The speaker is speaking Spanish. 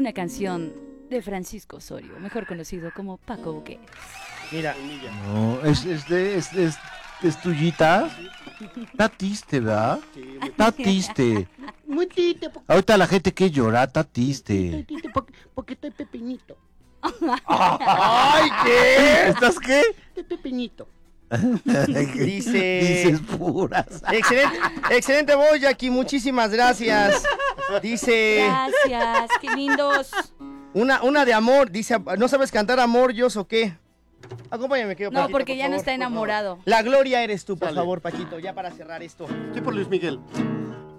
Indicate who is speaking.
Speaker 1: una canción de Francisco Osorio, mejor conocido como Paco Buquet.
Speaker 2: Mira.
Speaker 3: No, es tuyita. Está triste, ¿verdad? Está triste.
Speaker 4: Muy triste,
Speaker 3: Ahorita la gente que llora, está triste.
Speaker 4: porque estoy pepeñito.
Speaker 2: ¡Ay, qué!
Speaker 3: ¿Estás qué?
Speaker 4: Estoy pepeñito.
Speaker 2: Dices
Speaker 3: puras.
Speaker 2: Excelente voz, Jackie, muchísimas gracias. Dice...
Speaker 1: Gracias, qué lindos.
Speaker 2: Una de amor, dice, ¿no sabes cantar Amor, yo o qué? Acompáñame, querido
Speaker 1: No,
Speaker 2: Paquito,
Speaker 1: porque
Speaker 2: por
Speaker 1: ya no
Speaker 2: favor,
Speaker 1: está
Speaker 2: por favor.
Speaker 1: enamorado.
Speaker 2: La gloria eres tú, por
Speaker 4: Sale.
Speaker 2: favor, Paquito, ya para cerrar esto.
Speaker 4: Estoy por Luis Miguel.